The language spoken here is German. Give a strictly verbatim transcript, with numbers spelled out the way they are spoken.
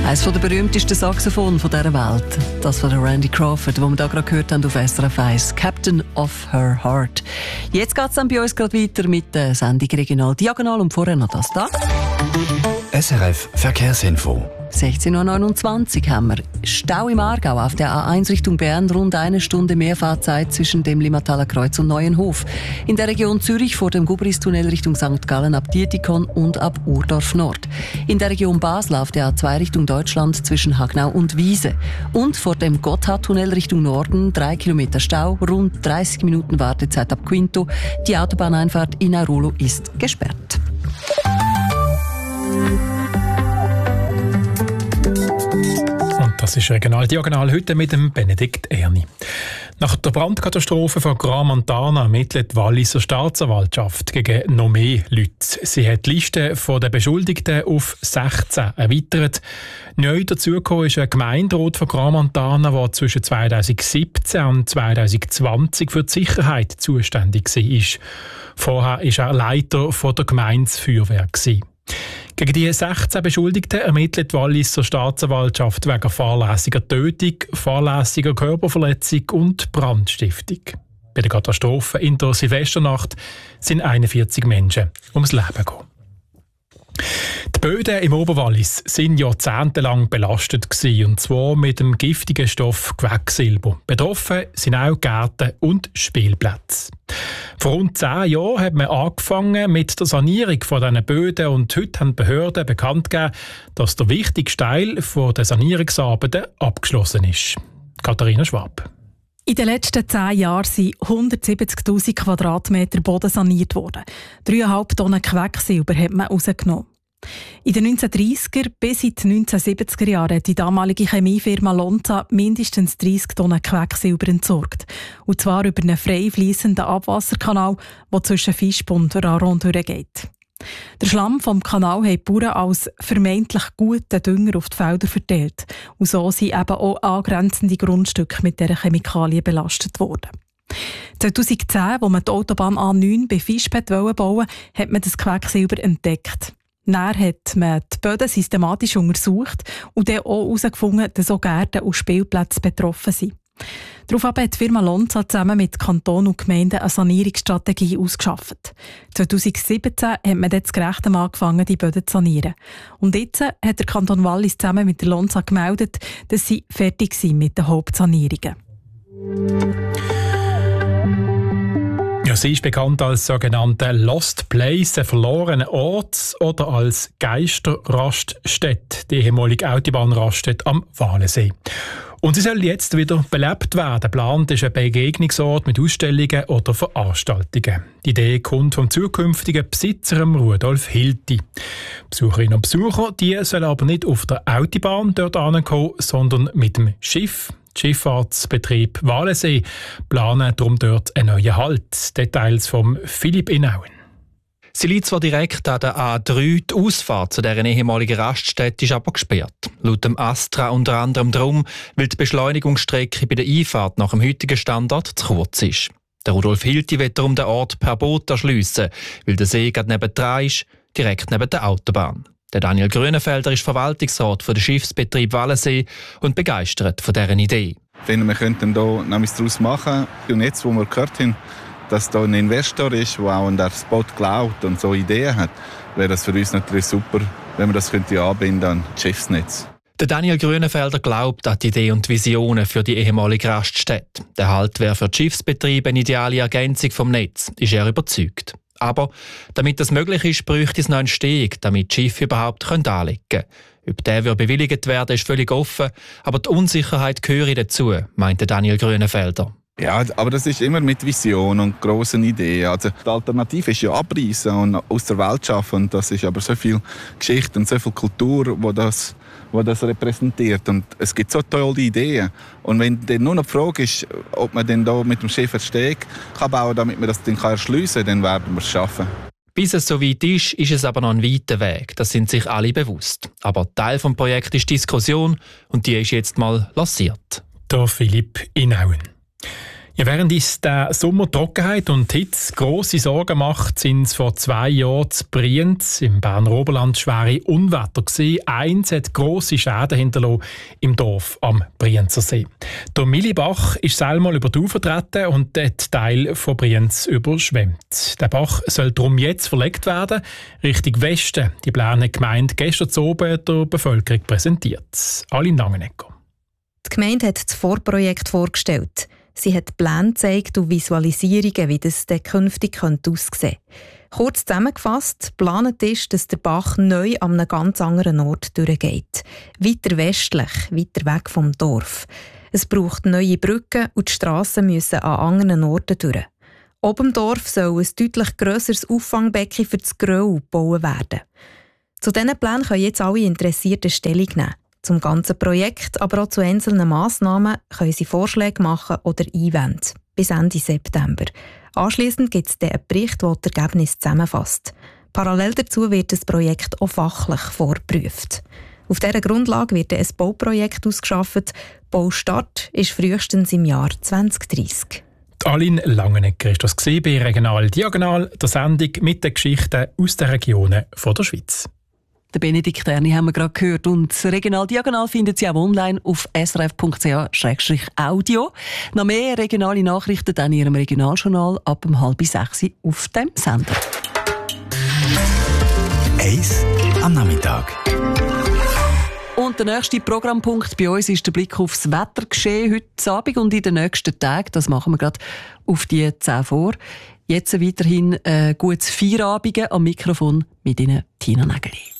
Eines der berühmtesten Saxophone dieser Welt. Das von Randy Crawford, das wir da gerade gehört haben auf S R F eins. Captain of Her Heart. Jetzt geht es dann bei uns gerade weiter mit der Sendung Regional Diagonal und vorher noch das da. S R F Verkehrsinfo. sechzehn Uhr neunundzwanzig haben wir Stau im Aargau auf der A eins Richtung Bern, rund eine Stunde Mehrfahrzeit zwischen dem Limmataler Kreuz und Neuenhof. In der Region Zürich vor dem Gubristunnel Richtung Sankt Gallen ab Dietikon und ab Urdorf Nord. In der Region Basel auf der A zwei Richtung Deutschland zwischen Hagnau und Wiese. Und vor dem Gotthardtunnel Richtung Norden drei Kilometer Stau, rund dreißig Minuten Wartezeit ab Quinto. Die Autobahneinfahrt in Arulo ist gesperrt. Das ist Regional Diagonal heute mit dem Benedikt Erni. Nach der Brandkatastrophe von Gran Montana ermittelt die Walliser Staatsanwaltschaft gegen noch mehr Leute. Sie hat die Liste der Beschuldigten auf sechzehn erweitert. Neu dazugekommen ist ein Gemeinderat von Gran Montana, der zwischen zweitausendsiebzehn und zweitausendzwanzig für die Sicherheit zuständig war. Vorher war er Leiter der Gemeindefeuerwehr. Gegen die sechzehn Beschuldigten ermittelt die Walliser Staatsanwaltschaft wegen fahrlässiger Tötung, fahrlässiger Körperverletzung und Brandstiftung. Bei der Katastrophe in der Silvesternacht sind einundvierzig Menschen ums Leben gekommen. Die Böden im Oberwallis waren jahrzehntelang belastet gewesen, und zwar mit dem giftigen Stoff Quecksilber. Betroffen sind auch Gärten und Spielplätze. Vor rund zehn Jahren hat man angefangen mit der Sanierung dieser Böden, und heute haben die Behörden bekannt gegeben, dass der wichtigste Teil der Sanierungsarbeiten abgeschlossen ist. Katharina Schwab. In den letzten zehn Jahren sind hundertsiebzigtausend Quadratmeter Boden saniert worden. Dreieinhalb Tonnen Quecksilber hat man rausgenommen. In den neunzehnhundertdreissiger bis in die neunzehnhundertsiebziger Jahren hat die damalige Chemiefirma Lonza mindestens dreißig Tonnen Quecksilber entsorgt. Und zwar über einen frei fliessenden Abwasserkanal, der zwischen Fischb und Raron durchgeht. Der Schlamm vom Kanal haben die Bauern als vermeintlich guten Dünger auf die Felder verteilt. Und so sind eben auch angrenzende Grundstücke mit dieser Chemikalien belastet worden. zweitausendzehn, als man die Autobahn A neun bei Fischbett bauen wollte, hat man das Quecksilber entdeckt. Dann hat man die Böden systematisch untersucht und dann auch herausgefunden, dass auch Gärten und Spielplätze betroffen sind. Daraufhin hat die Firma Lonza zusammen mit Kanton und Gemeinden eine Sanierungsstrategie ausgearbeitet. zweitausendsiebzehn hat man dann das Gerechte angefangen, die Böden zu sanieren. Und jetzt hat der Kanton Wallis zusammen mit der Lonza gemeldet, dass sie fertig sind mit den Hauptsanierungen. Ja, sie ist bekannt als sogenannte Lost Place, ein verlorener Ort, oder als Geisterraststätte, die ehemalige Autobahnraststätte am Walensee. Und sie soll jetzt wieder belebt werden. Geplant ist ein Begegnungsort mit Ausstellungen oder Veranstaltungen. Die Idee kommt vom zukünftigen Besitzer Rudolf Hilti. Besucherinnen und Besucher die sollen aber nicht auf der Autobahn dort ankommen, sondern mit dem Schiff. Der Schifffahrtsbetrieb Walensee planen darum dort einen neuen Halt. Details von Philipp Inauen. Sie liegt zwar direkt an der A drei, die Ausfahrt zu deren ehemaligen Raststätte ist aber gesperrt. Laut dem Astra unter anderem darum, weil die Beschleunigungsstrecke bei der Einfahrt nach dem heutigen Standort zu kurz ist. Der Rudolf Hilti will darum den Ort per Boot erschliessen, weil der See gerade nebendran ist, direkt neben der Autobahn. Der Daniel Grünenfelder ist Verwaltungsrat für den Schiffsbetrieb Walensee und begeistert von dieser Idee. Wir könnten hier etwas daraus machen. Und jetzt, wo wir gehört haben, dass da ein Investor ist, der auch an den Spot glaubt und so Ideen hat, wäre das für uns natürlich super, wenn wir das könnte anbinden an das Schiffsnetz. Der Daniel Grünenfelder glaubt an die Ideen und Visionen für die ehemalige Raststätte. Der Halt wäre für die Schiffsbetriebe eine ideale Ergänzung vom Netz, ist er überzeugt. Aber damit das möglich ist, bräuchte es noch einen Steg, damit die Schiffe überhaupt anlegen können. Ob der bewilligt werden, ist völlig offen, aber die Unsicherheit gehöre dazu, meinte Daniel Grünenfelder. Ja, aber das ist immer mit Vision und grossen Ideen. Also die Alternative ist ja abreißen und aus der Welt schaffen. Und das ist aber so viel Geschichte und so viel Kultur, wo das, wo das repräsentiert. Und es gibt so tolle Ideen. Und wenn dann nur noch die Frage ist, ob man dann da mit dem Schiff einen Steg kann bauen, damit man das dann erschliessen kann, dann werden wir es schaffen. Bis es so weit ist, ist es aber noch ein weiter Weg. Das sind sich alle bewusst. Aber Teil des Projekts ist Diskussion und die ist jetzt mal lanciert. Der Philipp Inauen. Ja, während uns der Sommer Trockenheit und Hitze grosse Sorgen macht, sind es vor zwei Jahren zu Brienz im Berner Oberland schwere Unwetter gewesen. Eins hat grosse Schäden hinterlassen im Dorf am Brienzer See. Der Millibach ist einmal über die Ufer getreten und den Teil von Brienz überschwemmt. Der Bach soll darum jetzt verlegt werden, Richtung Westen. Die Pläne hat die Gemeinde gestern oben der Bevölkerung präsentiert. Aline Langenegger. Die Gemeinde hat das Vorprojekt vorgestellt. Sie hat Pläne gezeigt und Visualisierungen, wie das dann künftig aussehen könnte. Kurz zusammengefasst, geplant ist, dass der Bach neu an einem ganz anderen Ort durchgeht. Weiter westlich, weiter weg vom Dorf. Es braucht neue Brücken und die Strassen müssen an anderen Orten durch. Oben im Dorf soll ein deutlich grösseres Auffangbecken für das Gröll gebaut werden. Zu diesen Plänen können jetzt alle Interessierten Stellung nehmen. Zum ganzen Projekt, aber auch zu einzelnen Massnahmen können Sie Vorschläge machen oder Einwände. Bis Ende September. Anschliessend gibt es dann einen Bericht, der das Ergebnis zusammenfasst. Parallel dazu wird das Projekt auch fachlich vorgeprüft. Auf dieser Grundlage wird ein Bauprojekt ausgeschafft. Baustart ist frühestens im Jahr zwanzig dreissig. Aline Langenegger ist das bei Regional Diagonal, der Sendung mit den Geschichten aus den Regionen von der Schweiz. Der Benedikt Erni haben wir gerade gehört. Und das Regional Diagonal findet Sie auch online auf s r f punkt c h slash audio. Noch mehr regionale Nachrichten dann in Ihrem Regionaljournal ab um halb sechs auf dem Sender. Eis am Nachmittag. Und der nächste Programmpunkt bei uns ist der Blick aufs Wettergeschehen heute Abend und in den nächsten Tagen. Das machen wir gerade auf die zehn vor. Jetzt weiterhin äh, gutes Feierabend am Mikrofon mit Ihnen, Tina Nägeli.